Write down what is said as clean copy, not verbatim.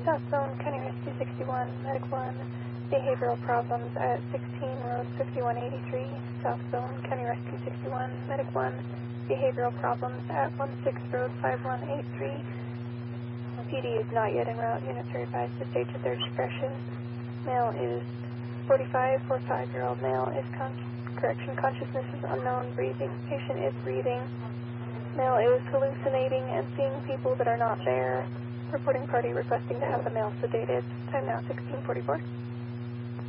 South Zone, County Rescue 61, Medic 1, behavioral problems at 16 Road 5183. South Zone, County Rescue 61, Medic 1, behavioral problems at 16 Road 5183. PD is not yet en route. Units are advised to stage at their discretion. Male is 45, 45-year-old male is consciousness is unknown, breathing. Patient is breathing. Male is hallucinating and seeing people that are not there. Reporting party requesting to have the male sedated. Time now 16:44.